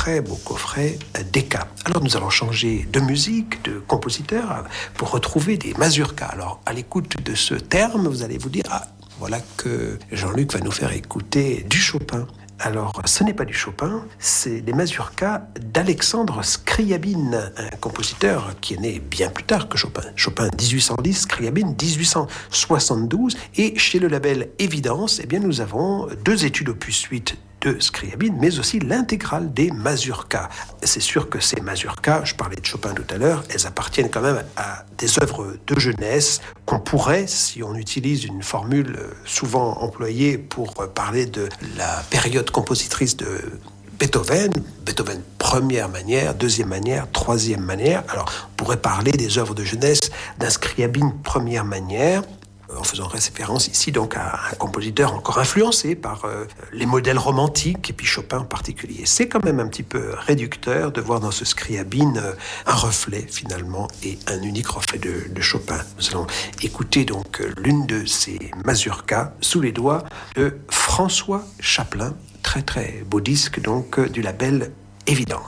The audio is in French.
très beau coffret Decca. Alors nous allons changer de musique, de compositeur, pour retrouver des mazurkas. Alors à l'écoute de ce terme, vous allez vous dire, voilà que Jean-Luc va nous faire écouter du Chopin. Alors, ce n'est pas du Chopin, c'est les mazurkas d'Alexandre Scriabine, un compositeur qui est né bien plus tard que Chopin. Chopin 1810, Scriabine 1872. Et chez le label Évidence, eh bien, nous avons 2 études opus 8 de Scriabine, mais aussi l'intégrale des mazurkas. C'est sûr que ces mazurkas, je parlais de Chopin tout à l'heure, elles appartiennent quand même à des œuvres de jeunesse qu'on pourrait, si on utilise une formule souvent employée pour parler de la période compositrice de Beethoven, première manière, deuxième manière, troisième manière. Alors, on pourrait parler des œuvres de jeunesse d'un Scriabine première manière, en faisant référence ici donc à un compositeur encore influencé par les modèles romantiques et puis Chopin en particulier. C'est quand même un petit peu réducteur de voir dans ce Scriabine un reflet finalement et un unique reflet de Chopin. Nous allons écouter donc l'une de ces mazurkas sous les doigts de François Chaplin, très très beau disque donc du label Évidence.